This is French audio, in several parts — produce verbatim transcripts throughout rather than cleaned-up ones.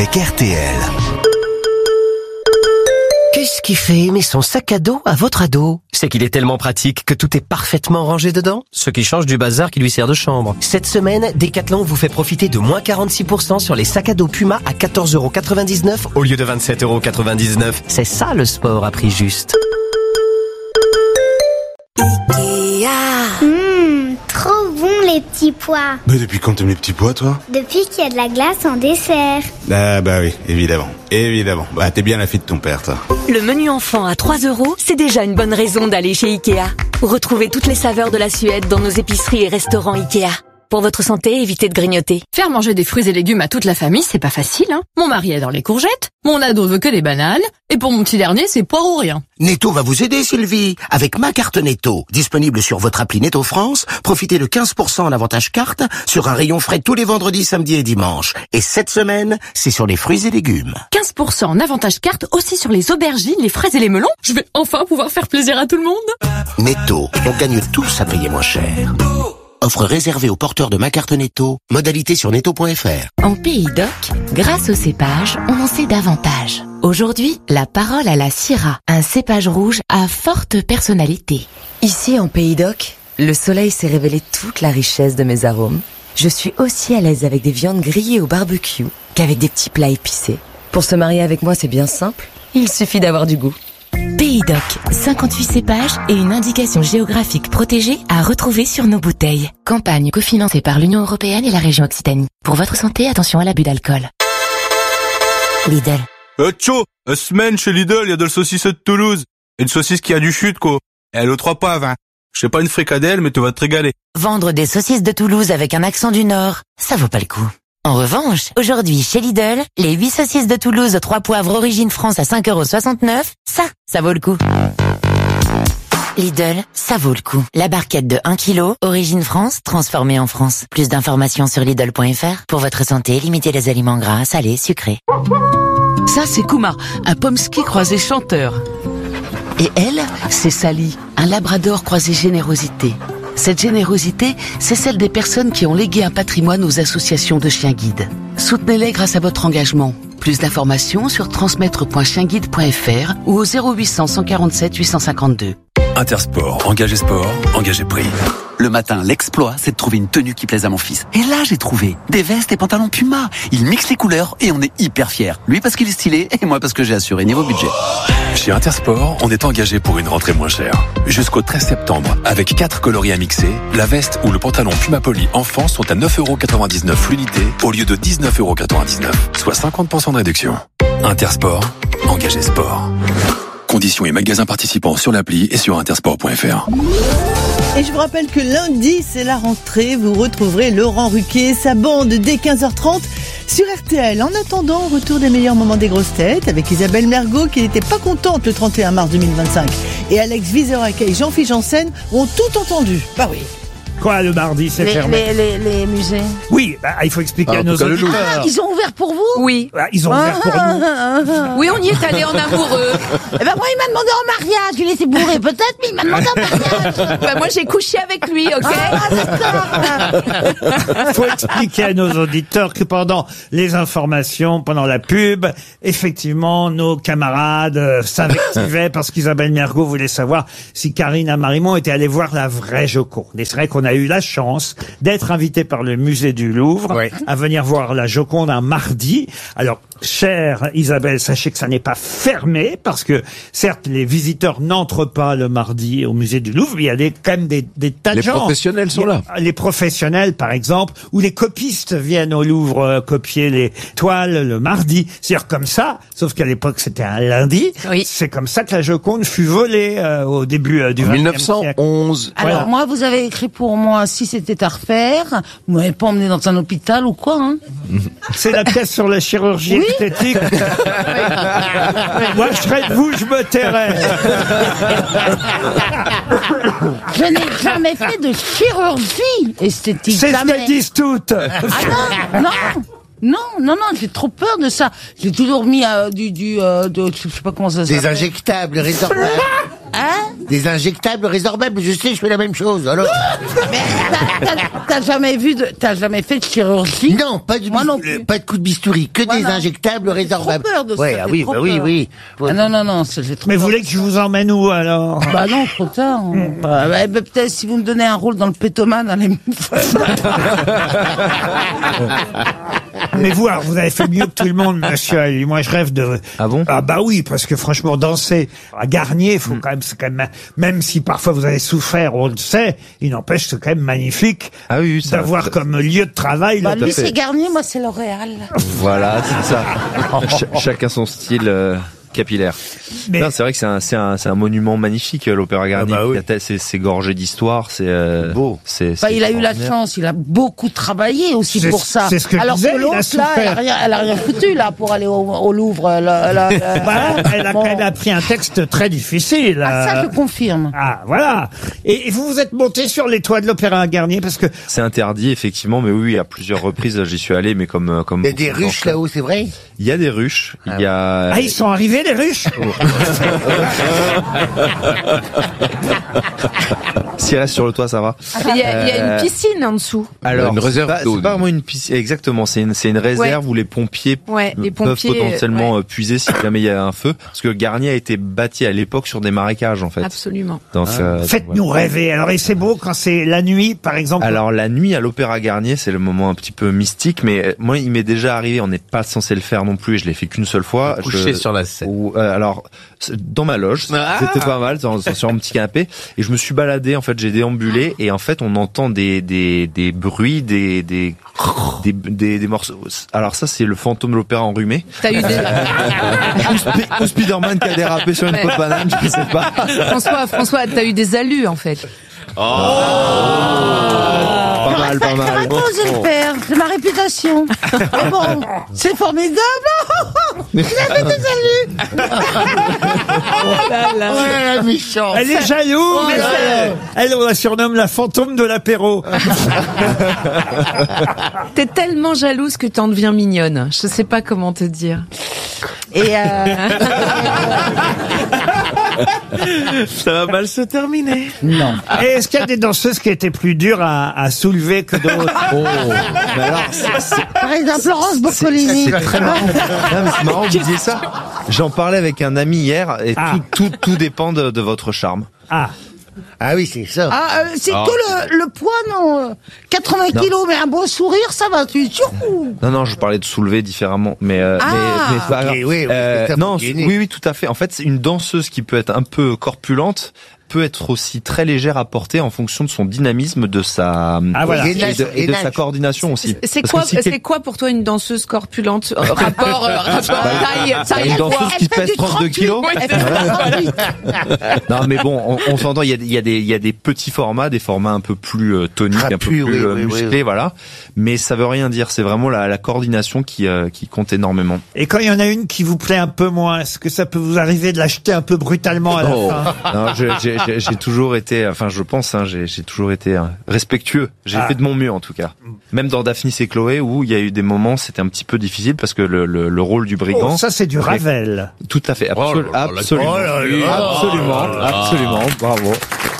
avec R T L. Qu'est-ce qui fait aimer son sac à dos à votre ado? C'est qu'il est tellement pratique que tout est parfaitement rangé dedans, ce qui change du bazar qui lui sert de chambre. Cette semaine, Decathlon vous fait profiter de moins quarante-six pour cent sur les sacs à dos Puma à quatorze euros quatre-vingt-dix-neuf au lieu de vingt-sept euros quatre-vingt-dix-neuf. C'est ça le sport à prix juste. Ikea. Mmh, trop bon les petits pois. Mais depuis quand t'aimes les petits pois, toi? Depuis qu'il y a de la glace en dessert. Ah bah oui, évidemment, évidemment. Bah t'es bien la fille de ton père, toi. Le menu enfant à trois euros, c'est déjà une bonne raison d'aller chez Ikea. Retrouvez toutes les saveurs de la Suède dans nos épiceries et restaurants Ikea. Pour votre santé, évitez de grignoter. Faire manger des fruits et légumes à toute la famille, c'est pas facile, hein. Mon mari adore les courgettes, mon ado veut que des bananes, et pour mon petit dernier, c'est poire ou rien. Netto va vous aider, Sylvie. Avec ma carte Netto, disponible sur votre appli Netto France, profitez de quinze pour cent en avantage carte sur un rayon frais tous les vendredis, samedis et dimanches. Et cette semaine, c'est sur les fruits et légumes. quinze pour cent en avantage carte aussi sur les aubergines, les fraises et les melons. Je vais enfin pouvoir faire plaisir à tout le monde. Netto, on gagne tous à payer moins cher. Offre réservée aux porteurs de ma carte Netto. Modalité sur netto point f r. En Pays d'Oc, grâce au cépage, on en sait davantage. Aujourd'hui, la parole à la Syrah, un cépage rouge à forte personnalité. Ici, en Pays d'Oc, le soleil s'est révélé toute la richesse de mes arômes. Je suis aussi à l'aise avec des viandes grillées au barbecue qu'avec des petits plats épicés. Pour se marier avec moi, c'est bien simple. Il suffit d'avoir du goût. Pays d'Oc, cinquante-huit cépages et une indication géographique protégée à retrouver sur nos bouteilles. Campagne cofinancée par l'Union européenne et la région Occitanie. Pour votre santé, attention à l'abus d'alcool. Lidl. Euh, tcho, euh, semaine chez Lidl, il y a de la saucisse de Toulouse. Une saucisse qui a du chute, quoi. Et elle est aux trois poivres, hein. Je sais pas une fricadelle, mais tu vas te régaler. Vendre des saucisses de Toulouse avec un accent du Nord, ça vaut pas le coup. En revanche, aujourd'hui chez Lidl, les huit saucisses de Toulouse trois poivres origine France à cinq euros soixante-neuf, ça, ça vaut le coup. Lidl, ça vaut le coup. La barquette de un kilo, origine France, transformée en France. Plus d'informations sur Lidl point f r. Pour votre santé, limitez les aliments gras, salés, sucrés. Ça, c'est Kuma, un pomsky croisé chanteur. Et elle, c'est Sally, un labrador croisé générosité. Cette générosité, c'est celle des personnes qui ont légué un patrimoine aux associations de chiens guides. Soutenez-les grâce à votre engagement. Plus d'informations sur transmettre point chienguide point f r ou au zéro huit cents, cent quarante-sept, huit cent cinquante-deux. Intersport, engagé sport, engagé prix. Le matin, l'exploit, c'est de trouver une tenue qui plaise à mon fils. Et là, j'ai trouvé des vestes et pantalons Puma. Il mixe les couleurs et on est hyper fiers. Lui parce qu'il est stylé et moi parce que j'ai assuré niveau budget. Chez Intersport, on est engagé pour une rentrée moins chère. Jusqu'au treize septembre, avec quatre coloris à mixer, la veste ou le pantalon Puma Poly enfant sont à neuf euros quatre-vingt-dix-neuf l'unité au lieu de dix-neuf euros quatre-vingt-dix-neuf, soit cinquante pour cent de réduction. Intersport, engagé sport. Conditions et magasins participants sur l'appli et sur intersport point f r. Et je vous rappelle que lundi, c'est la rentrée. Vous retrouverez Laurent Ruquier et sa bande dès quinze heures trente sur R T L. En attendant, retour des meilleurs moments des grosses têtes avec Isabelle Mergo qui n'était pas contente le trente et un mars deux mille vingt-cinq. Et Alex Vizorek et Jean-Philippe Janssen ont tout entendu. Bah oui. Quoi, le mardi, c'est les, fermé? Les, les, les musées. Oui, bah, il faut expliquer ah, à nos auditeurs. Ah, ils ont ouvert pour vous? Oui. Ah, ils ont ouvert pour nous. Oui, on y est allé en amoureux. Eh ben moi, il m'a demandé en mariage. Il était bourré peut-être, mais il m'a demandé en mariage. Bah, moi, j'ai couché avec lui, ok? Ah, Il faut expliquer à nos auditeurs que pendant les informations, pendant la pub, effectivement, nos camarades euh, s'invectivaient parce qu'Isabelle Mergo voulait savoir si Karine Amarimont était allée voir la vraie Joconde. Et c'est vrai qu'on a eu la chance d'être invité par le musée du Louvre oui. à venir voir la Joconde un mardi. Alors, chère Isabelle, sachez que ça n'est pas fermé parce que, certes, les visiteurs n'entrent pas le mardi au musée du Louvre, mais il y a des, quand même des, des tas de les gens. Les professionnels sont là. Les professionnels, par exemple, ou les copistes viennent au Louvre euh, copier les toiles le mardi. C'est-à-dire comme ça, sauf qu'à l'époque c'était un lundi. Oui. C'est comme ça que la Joconde fut volée euh, au début euh, du vingtième mille neuf cent onze. siècle. Alors voilà. moi, vous avez écrit pour moi si c'était à refaire. Vous m'avez pas emmené dans un hôpital ou quoi, hein? C'est la pièce sur la chirurgie oui esthétique. Moi, je serais de vous, je me tairais. Je n'ai jamais fait de chirurgie esthétique. C'est jamais. ce qu'elles disent toutes. Ah non, non. Non, non, non, j'ai trop peur de ça. J'ai toujours mis euh, du, du, euh, de, je sais pas comment ça s'appelle. Des injectables, résorbables. Hein? Des injectables résorbables, je sais, je fais la même chose. Alors. Mais t'as- t'as- t'as jamais vu de, t'as jamais fait de chirurgie? Non, pas de, Moi non bis- plus. pas de coup de bistouri, que des Voilà. injectables J'ai résorbables. trop peur de ça, Ouais, ah j'ai oui, trop bah oui, peur. oui. Ah non, non, non, c'est- j'ai trop Mais vous peur. voulez que je vous emmène où alors? Bah non, trop tard. hein. Bah, bah, bah, peut-être si vous me donnez un rôle dans le pétoman, allez me Mais vous, alors, vous avez fait mieux que tout le monde, monsieur Ali. Moi, je rêve de... Ah bon? Ah bah oui, parce que franchement, danser à Garnier, faut quand même, c'est quand même, même si parfois vous avez souffert, on le sait, il n'empêche, c'est quand même magnifique Ah oui, oui, ça- d'avoir comme lieu de travail. Bah, le- lui, c'est Garnier, moi, c'est L'Oréal. Voilà, c'est ça. Ch- chacun son style euh, capillaire. Mais- Non, c'est vrai que c'est un, c'est un, c'est un monument magnifique, euh, l'Opéra Garnier. bah oui. Il y a tel- c'est, c'est gorgé d'histoire, c'est euh, Beau. C'est, Bah, c'est il a eu la extraordinaire. chance, il a beaucoup travaillé aussi C'est- pour ça. c'est ce que je Alors disais, que il a l'autre, là, elle a, souffert. rien, elle a rien foutu, là, pour aller au, au Louvre. Là, là, là. Bah, elle, a, Bon. elle a pris un texte très difficile. Ah, ça, euh, je confirme. Ah, voilà. Et, et vous vous êtes monté sur les toits de l'Opéra Garnier parce que C'est interdit, effectivement, mais oui, à plusieurs reprises, j'y suis allé, mais comme, euh, comme. Il y a des beaucoup de ruches gens. là-haut, c'est vrai? Il y a des ruches, il y a. ah, ils sont arrivés les ruches. S'il reste sur le toit, ça va. Il y, a, il y a Euh, une piscine en dessous. Alors, Une réserve c'est pas, d'eau, c'est pas vraiment une piscine. Exactement, c'est une, c'est une réserve où les pompiers Ouais, les peuvent pompiers, potentiellement ouais. euh, puiser si jamais il y a un feu. Parce que Garnier a été bâti à l'époque sur des marécages, en fait. Absolument. Donc, euh, Faites-nous voilà. rêver. Alors, et c'est beau quand c'est la nuit, par exemple. Alors la nuit à l'Opéra Garnier, c'est le moment un petit peu mystique, mais euh, moi il m'est déjà arrivé, on n'est pas censé le faire non plus, et je l'ai fait qu'une seule fois. Couché Je- sur la scène. Ou, euh, alors c'est- dans ma loge, Ah. c'était pas mal, sur, sur un petit canapé, et je me suis baladé, en fait j'ai déambulé, et en fait on entend des des des bruits, des des des, des, des morceaux. Alors ça c'est le fantôme de l'opéra enrhumé. T'as eu des... ou, Sp- ou Spider-Man qui a dérapé sur une Ouais. peau de banane, je sais pas. François, François, t'as eu des alus en fait. Pas mal, pas mal. J'aurais pas osé le faire, c'est ma réputation. Mais bon, c'est formidable. Il avait des alus. Ouais, la méchante. Elle est jalouse. Oh là elle, elle, on la surnomme la fantôme de l'apéro. T'es tellement jalouse que t'en deviens mignonne. Je sais pas comment te dire. Et euh... Ça va mal se terminer. non. Et est-ce qu'il y a des danseuses qui étaient plus dures à, à soulever que d'autres? Oh, mais alors, c'est- c'est- Par exemple, Laurence Boccolini. C'est très marrant. Non, mais c'est marrant que vous disiez ça. J'en parlais avec un ami hier et Ah. tout, tout, tout dépend de, de votre charme. Ah. Ah oui, c'est ça. Ah, euh, c'est Ah. que le, le poids, non euh, quatre-vingts Non. kilos, mais un beau sourire, ça va, tu tchou. Non, non, je parlais de soulever différemment, mais, euh, Ah. mais, mais c'est pas Ok, grave. oui, oui, Euh, c'est ça, non, pour gagner. oui, oui, tout à fait. En fait, c'est une danseuse qui peut être un peu corpulente, peut être aussi très légère à porter en fonction de son dynamisme, de sa Ah, voilà. et de, et de Gainage. sa coordination aussi. C'est Parce quoi, que si c'est quel- quoi pour toi une danseuse corpulente? Euh, Rapport, euh, rapport taille, taille une poids. danseuse qui Elle fait pèse du trente-deux kilos. Ouais, Elle c'est fait ça. trente-huit. Non, mais bon, on, on s'entend. Il y a, des- il y a des, il y a des petits formats, des formats un peu plus euh, toniques, un peu Trapus, plus oui, euh, oui, oui, musclés, oui. voilà. Mais ça veut rien dire. C'est vraiment la, la coordination qui, euh, qui compte énormément. Et quand il y en a une qui vous plaît un peu moins, est-ce que ça peut vous arriver de l'acheter un peu brutalement à la Oh. fin? Non, je- j'ai j'ai- j'ai toujours été, enfin, je pense, hein, j'ai j'ai toujours été euh, respectueux. J'ai Ah. fait de mon mieux, en tout cas. Même dans Daphnis et Chloé, où il y a eu des moments, c'était un petit peu difficile parce que le, le, le rôle du brigand. Oh, ça c'est du Ravel. Tout à fait, absolu- Oh là là, absolument, oh là là. absolument, Oh là là. absolument. Bravo.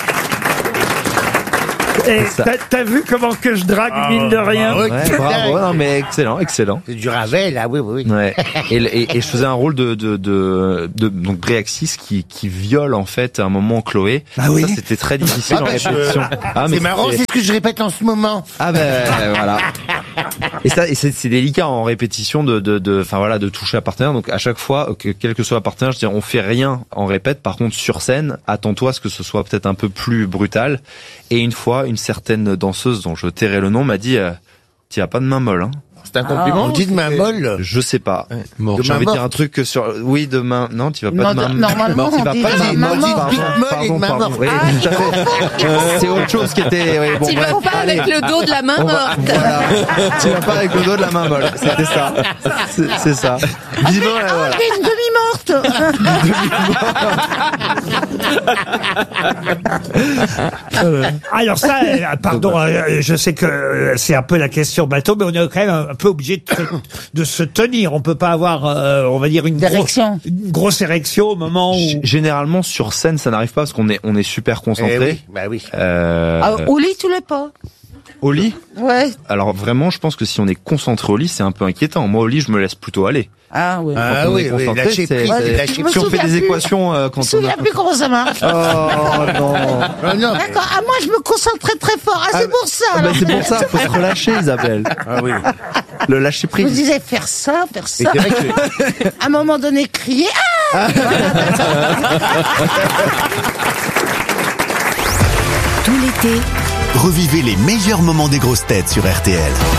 Et ça. t'as t'as vu comment que je drague, mine de rien? ouais. Ouais, bravo. Non, mais excellent, excellent. C'est du Ravel, ah oui, oui, oui. Ouais. Et, et, et je faisais un rôle de de de, de donc Bréaxis qui qui viole en fait à un moment Chloé. Ah oui. Ça c'était très difficile Ah en bah, je- répétition. Ah, mais C'est marrant, c'était- c'est ce que je répète en ce moment. Ah ben voilà. Et ça, et c'est c'est délicat en répétition de de de enfin voilà de toucher un partenaire. Donc à chaque fois, que, quel que soit le partenaire, je dis on fait rien en répète. Par contre sur scène, attends-toi à ce que ce soit peut-être un peu plus brutal. Et une fois, une certaine danseuse dont je tairai le nom m'a dit euh, "Tu as pas de main molle." Hein. C'est un compliment. On dit de main molle. Je sais pas. Mort. De J'ai main envie de dire morte. un truc que sur oui de main non tu vas pas Non, de main de- normalement, tu on vas dit pas de pas main de main morte, morte. pardon, Bite molle et pardon, de main pardon. morte. Oui, Ah, tout à fait. C'est autre chose qui était oui, bon Tu vas bref, pas avec allez. le dos de la main On va- morte. Voilà. Tu vas pas avec le dos de la main molle. C'était ça. C'est c'est ça. Visiblement, Ah, voilà. j'ai une demi-morte. Alors ça, euh, pardon, euh, je sais que euh, c'est un peu la question bateau, mais on a quand même un, un peu obligé de, se- de se tenir. On peut pas avoir, euh, on va dire, une, gros- une grosse érection au moment où... G- Généralement, sur scène, ça n'arrive pas parce qu'on est, on est super concentré. Eh oui, bah oui. Euh, Ah, au lit, tu l'es pas. Au lit? Ouais. Alors vraiment, je pense que si on est concentré au lit, c'est un peu inquiétant. Moi, au lit, je me laisse plutôt aller. Ah oui. Quand on est concentré, lâcher c'est- prise, c'est- lâcher si prise. on Je me fait des souviens plus. équations euh, Je me quand on souviens a... plus comment ça marche. Oh non. Ah, non. D'accord. Ah, moi, je me concentre très très fort. Ah, c'est pour ça. Ah bah, alors. c'est pour ça, faut se relâcher, Isabelle. Ah oui. Le lâcher Je me prise. disais faire ça, faire Et ça. c'est vrai que À un moment donné, crier. Ah Tout l'été, revivez les meilleurs moments des grosses têtes sur R T L.